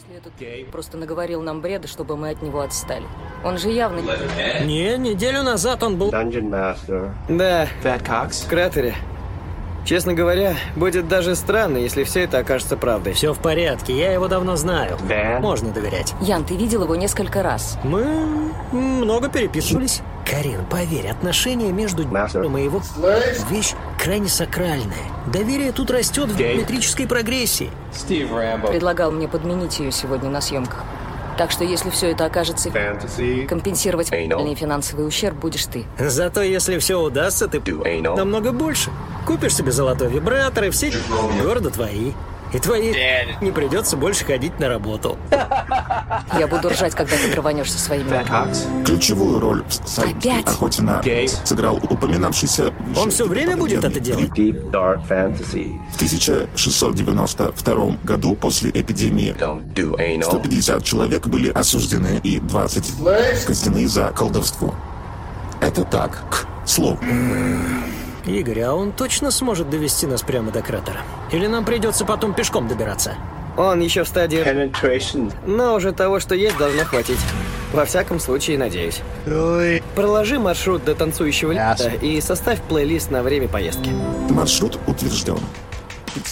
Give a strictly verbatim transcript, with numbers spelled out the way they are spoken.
Если этот просто наговорил нам бреда, чтобы мы от него отстали. Он же явно... Не, неделю назад он был... Dungeon Master. Да, Fat Cox. в кратере. Честно говоря, будет даже странно, если все это окажется правдой. Все в порядке, я его давно знаю. Ван? Можно доверять. Ян, ты видел его несколько раз. Мы много переписывались. Карин, поверь, отношения между Master. и его вещь крайне сакральная. Доверие тут растет в Гей. геометрической прогрессии. Предлагал мне подменить ее сегодня на съемках. Так что если все это окажется... Fantasy. Компенсировать Anal. реальный финансовый ущерб будешь ты. Зато если все удастся, ты Do anal. намного больше. Купишь себе золотой вибратор, и все города твои. И твои не придется больше ходить на работу. Я буду ржать, когда ты рванешься своими... Fat Cox. Ключевую роль в сайберской Опять? охоте на Гей. сыграл упоминавшийся... Он все время будет это делать? Deep Dark Fantasy. В тысяча шестьсот девяносто втором году после эпидемии Don't do сто anal. пятьдесят человек были осуждены и двадцать казнены за колдовство. Это так, к слову. Игорь, а он точно сможет довести нас прямо до кратера? Или нам придется потом пешком добираться? Он еще в стадии... Penetration. Но уже того, что есть, должно хватить. Во всяком случае, надеюсь. Проложи маршрут до танцующего лета и составь плейлист на время поездки. Маршрут утвержден.